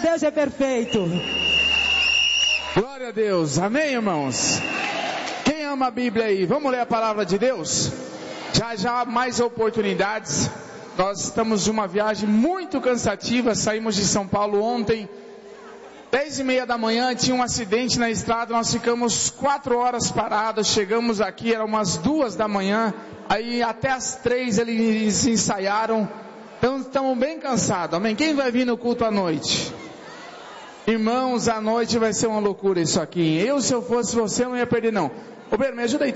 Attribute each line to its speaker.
Speaker 1: Deus é perfeito.
Speaker 2: Glória a Deus, amém, irmãos? Quem ama a Bíblia aí? Vamos ler a palavra de Deus? Já mais oportunidades. Nós estamos de uma viagem muito cansativa. Saímos de São Paulo ontem 10:30 da manhã, tinha um acidente na estrada, nós ficamos 4 horas parados, chegamos aqui, eram umas 2 da manhã, aí até as 3 eles ensaiaram, então estamos bem cansados, amém? Quem vai vir no culto à noite? Irmãos, à noite vai ser uma loucura isso aqui. Se eu fosse você, eu não ia perder não. Ô Pedro, me ajuda aí.